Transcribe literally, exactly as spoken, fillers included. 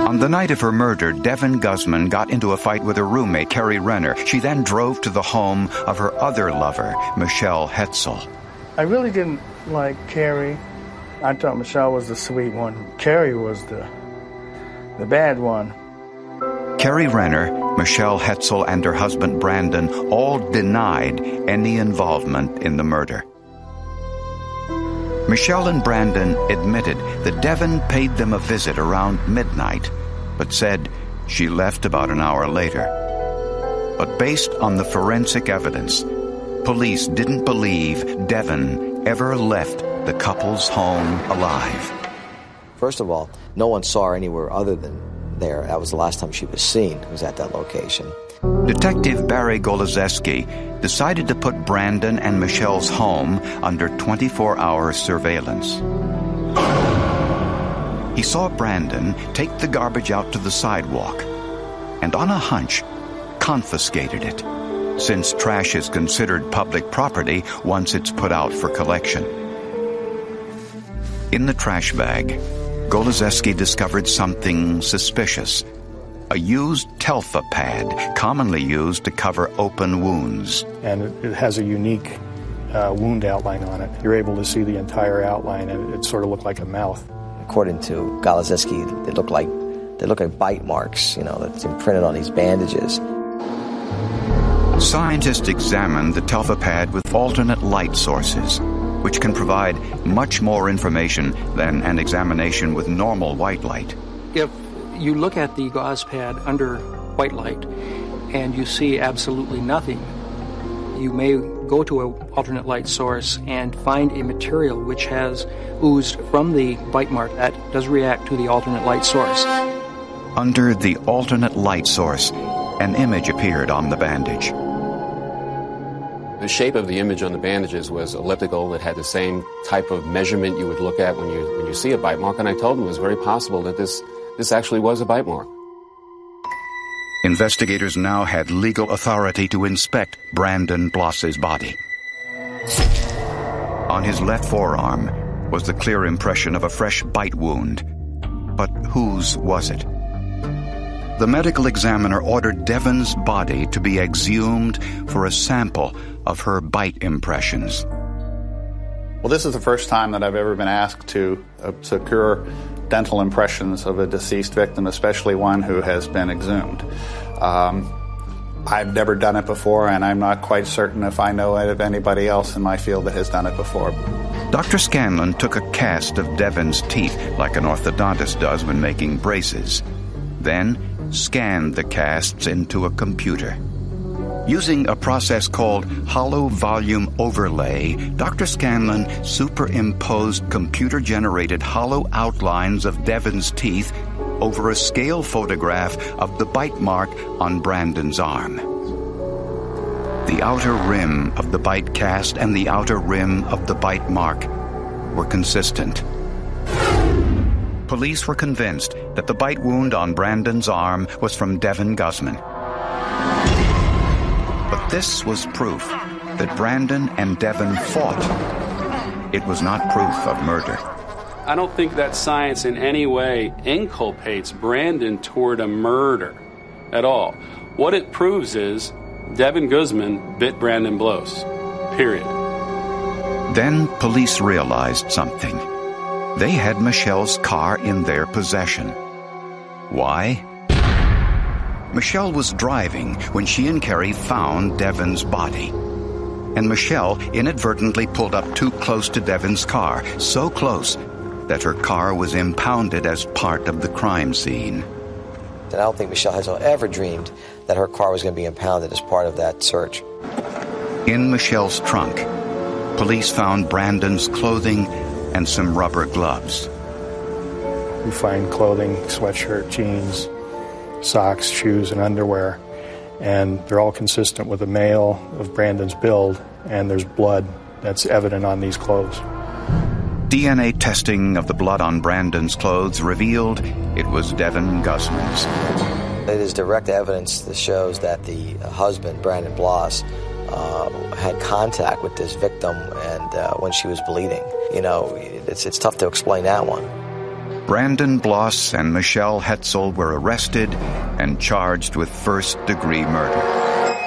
On the night of her murder, Devin Guzman got into a fight with her roommate, Carrie Renner. She then drove to the home of her other lover, Michelle Hetzel. I really didn't like Carrie. I thought Michelle was the sweet one. Carrie was the, the bad one. Carrie Renner, Michelle Hetzel, and her husband Brandon all denied any involvement in the murder. Michelle and Brandon admitted that Devin paid them a visit around midnight, but said she left about an hour later. But based on the forensic evidence, police didn't believe Devin ever left the couple's home alive. First of all, no one saw her anywhere other than there. That was the last time she was seen, was at that location. Detective Barry Golozeski decided to put Brandon and Michelle's home under twenty-four hour surveillance. He saw Brandon take the garbage out to the sidewalk and, on a hunch, confiscated it, since trash is considered public property once it's put out for collection. In the trash bag, Golozeski discovered something suspicious. A used Telfa pad, commonly used to cover open wounds. And it, it has a unique uh, wound outline on it. You're able to see the entire outline, and it, it sort of looked like a mouth. According to Golozeski, it looked like they look like bite marks, you know, that's imprinted on these bandages. Scientists examined the Telfa pad with alternate light sources, which can provide much more information than an examination with normal white light. If you look at the gauze pad under white light and you see absolutely nothing, you may go to an alternate light source and find a material which has oozed from the bite mark that does react to the alternate light source. Under the alternate light source, an image appeared on the bandage. The shape of the image on the bandages was elliptical. It had the same type of measurement you would look at when you when you see a bite mark, and I told him it was very possible that this this actually was a bite mark. Investigators now had legal authority to inspect Brandon Bloss's body. On his left forearm was the clear impression of a fresh bite wound. But whose was it? The medical examiner ordered Devin's body to be exhumed for a sample of her bite impressions. Well, this is the first time that I've ever been asked to uh, secure dental impressions of a deceased victim, especially one who has been exhumed. Um, I've never done it before, and I'm not quite certain if I know of anybody else in my field that has done it before. Doctor Scanlon took a cast of Devin's teeth like an orthodontist does when making braces, then scanned the casts into a computer. Using a process called hollow volume overlay, Doctor Scanlon superimposed computer-generated hollow outlines of Devin's teeth over a scale photograph of the bite mark on Brandon's arm. The outer rim of the bite cast and the outer rim of the bite mark were consistent. Police were convinced that the bite wound on Brandon's arm was from Devin Guzman. But this was proof that Brandon and Devin fought. It was not proof of murder. I don't think that science in any way inculpates Brandon toward a murder at all. What it proves is Devin Guzman bit Brandon Bloss. Period. Then police realized something. They had Michelle's car in their possession. Why? Michelle was driving when she and Carrie found Devin's body. And Michelle inadvertently pulled up too close to Devin's car, so close that her car was impounded as part of the crime scene. And I don't think Michelle Hetzel ever dreamed that her car was going to be impounded as part of that search. In Michelle's trunk, police found Brandon's clothing and some rubber gloves. We find clothing, sweatshirt, jeans, socks, shoes, and underwear, and they're all consistent with a male of Brandon's build, and there's blood that's evident on these clothes. D N A testing of the blood on Brandon's clothes revealed it was Devin Guzman's. It is direct evidence that shows that the husband, Brandon Bloss, uh, had contact with this victim and uh, when she was bleeding. You know, it's it's tough to explain that one. Brandon Bloss and Michelle Hetzel were arrested and charged with first-degree murder.